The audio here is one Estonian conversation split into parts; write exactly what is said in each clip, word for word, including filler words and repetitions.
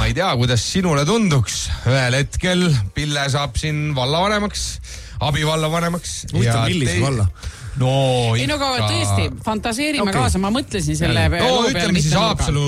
ei tea, kuidas sinule tunduks. Ühel hetkel Pille saab siin vallavanemaks, abivallavanemaks. Huvitav, millise te... valla? No, ei no aga tõesti, fantaseerime okay. kaasa, ma mõtlesin selle no ütleme siis Haapsalu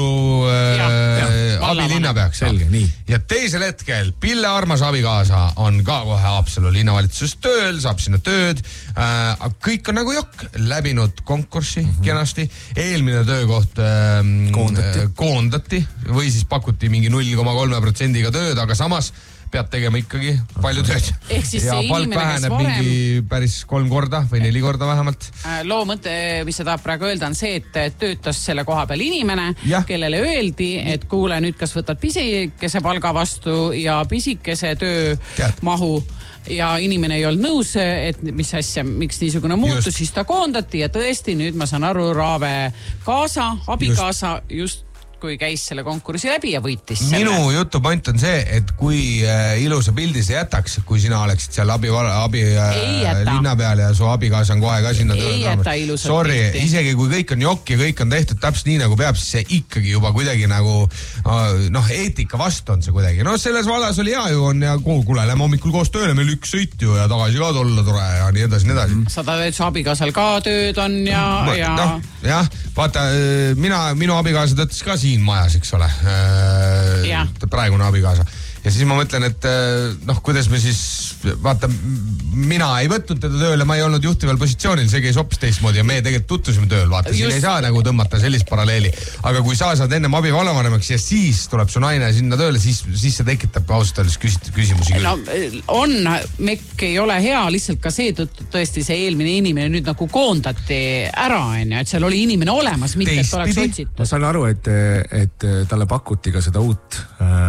äh, abilinnapeaks. Selge, nii. Ja teisel hetkel Pille armas abikaasa on ka kohe Haapsalu linnavalitsuses tööl, saab sinna tööd, äh, kõik on nagu jokk, läbinud konkurssi mm-hmm. kenasti, eelmine töökoht äh, koondati. koondati või siis pakuti mingi null koma kolme protsendiga tööd, aga samas peab tegema ikkagi palju tööd. Ehk siis ja see palk inimene, väheneb varem... mingi päris kolm korda või neli korda vähemalt. Loo mõte, mis sa tahab praegu öelda, on see, et töötas selle koha peal inimene, ja. kellele öeldi, et kuule, nüüd kas võtad pisikese palga vastu ja pisikese töömahu ja inimene ei olnud nõus, et mis asja, miks niisugune muutus, just. Siis ta koondati ja tõesti nüüd ma saan aru, Raave kaasa, abikaasa just, just kui käis selle konkursi läbi ja võitis selle. Minu jutu point on see, et kui äh, ilusa pildi see jätaks, kui sina oleksid seal abi, abi äh, linna peal ja su abikaasa on kohe ka sinna tööle. Ei jäta ilusat Sorry, pildi. Isegi kui kõik on jokk ja kõik on tehtud täpselt nii, nagu peab, siis see ikkagi juba kuidagi nagu noh, eetika vastu on see kuidagi. No selles vallas oli hea ju on ja kuule, lähme hommikul koos tööle, meil üks sõit ju ja tagasi ka tolla tore ja nii edasi, nii edasi. Sada teed su abikaasal ka tööd on ja... Ma, ja... No, jah, vaata, mina, minu abikaasa töötas ka siin majas, eks ole, äh, praegune abikaasa. Ja siis ma mõtlen, et noh, kuidas me siis, vaata, mina ei võtnud teda tööle, ma ei olnud juhtival positsioonil, see käis hoopis teistmoodi ja me tegelikult tuttusime tööl, vaata, siin Just... ei saa nagu tõmmata sellist paralleeli. Aga kui sa saad ennem abi vallavanemaks ja siis tuleb su naine sinna tööle, siis, siis see tekitab ausalt öeldes küsimusi küll. No, on, mekk ei ole hea, lihtsalt ka see tõesti see eelmine inimene nüüd nagu koondati ära, et seal oli inimene olemas, mitte et oleks otsitud. Ma saan aru, et, et talle pakuti ka seda uut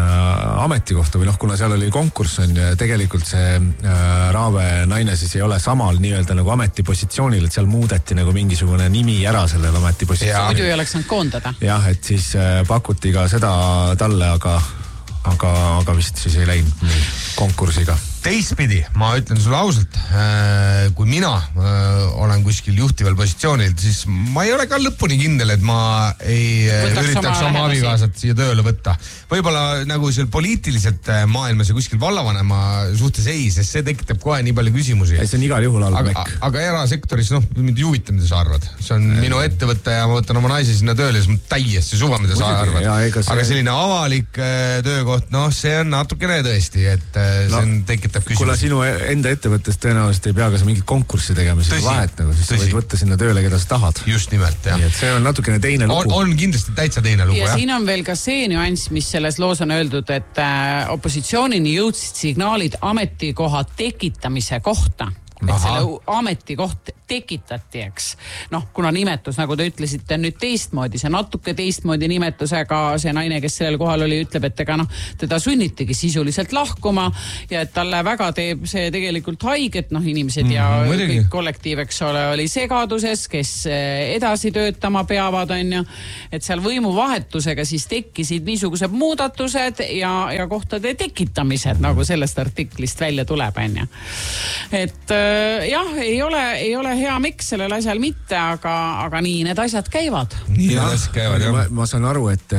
äh, ametikohta või noh, kuna seal oli konkurss on ja tegelikult see äh, Raave naine siis ei ole samal nii-öelda nagu ametipositsioonil, et seal muudeti nagu mingisugune nimi ära sellel ametipositsioonil. Muidu ei oleks saanud koondada. Jah, et siis äh, pakuti ka seda talle, aga, aga, aga vist siis ei läinud nii konkursiga. Teistpidi, ma ütlen sulle ausalt, kui mina olen kuskil juhtival positsioonil, siis ma ei ole ka lõpuni kindel, et ma ei Võtaks üritaks oma abikaasat siia tööle võtta. Võib-olla nagu seal poliitiliselt maailmas ja kuskil vallavanema suhtes ei, sest see tekitab kohe nii palju küsimusi. Ja see on igal juhul halb mekk. Aga erasektoris, noh, mind ei huvita, mida sa arvad. See on minu ettevõte ja ma võtan oma naise sinna tööle ja see on täiesti suva, mida sa arvad. See... Aga selline avalik töökoht, noh, see on natukene tõesti, et see no. on tekitab Kuna sinu enda ettevõttest tõenäoliselt ei pea ka sa mingit konkurssi tegema, siis vahet nagu, siis tõsi. Sa võid võtta sinna tööle, keda sa tahad. Just nimelt, jah. Nii et see on natukene teine lugu. On, on kindlasti täitsa teine lugu, ja jah. Siin on veel ka see nüanss, mis selles loos on öeldud, et äh, opositsioonini jõudsid signaalid ametikoha tekitamise kohta. Et Aha. selle ametikoht tekitati, eks. Noh, kuna nimetus, nagu te ütlesite, on nüüd teistmoodi, see natuke teistmoodi nimetusega see naine, kes sellel kohal oli, ütleb, et ega noh, teda sunnitigi sisuliselt lahkuma ja et talle väga teeb see tegelikult haiget, noh, inimesed mm, ja mõdugi. Kõik kollektiiv, eks ole, oli segaduses, kes edasi töötama peavad, on ju, et seal võimuvahetusega siis tekkisid niisugused muudatused ja, ja kohtade tekitamised, nagu sellest artiklist välja tuleb, on ju. Et jah, ei ole, ei ole hea miks sellel asjal mitte, aga, aga nii need asjad käivad. Nii need asjad käivad, jah. Ma, ma saan aru, et,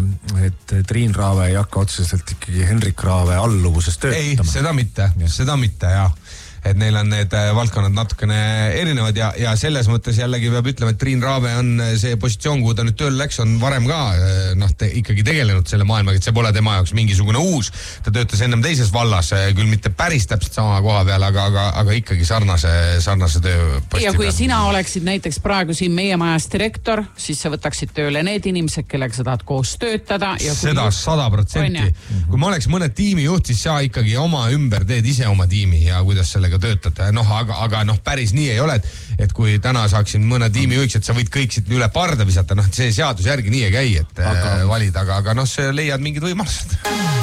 et Triin Raave ei hakka otseselt ikkagi Henrik Raave alluvuses töötama. Ei, seda mitte, ja. seda mitte, jah. Et neil on need valdkonnad natukene erinevad ja, ja selles mõttes jällegi peab ütlema, et Triin Raave on see positsioon, kuhu ta nüüd tööl läks, on varem ka noh, te, ikkagi tegelenud selle maailmaga, et see pole tema jaoks mingisugune uus. Ta töötas ennem teises vallas, küll mitte päris täpselt sama koha peal, aga, aga, aga ikkagi sarnase, sarnase töö. Ja kui sina oleksid näiteks praegu siin meie majas direktor, siis sa võtaksid tööle need inimesed, kellega sa tahad koos töötada. Ja kui seda sada protsenti. Kui ma oleks mõne tiimi juht, siis sa ikkagi oma ümber teed ise oma tiimi ja kuidas sellega töötada, noh, aga, aga noh, päris nii ei ole, et, et kui täna saaksin mõne tiimi juhiks, et sa võid kõik siit üle parda visata, noh, see seadus järgi nii ei käi, et aga... valida, aga, aga noh, see leiad mingid võimalused.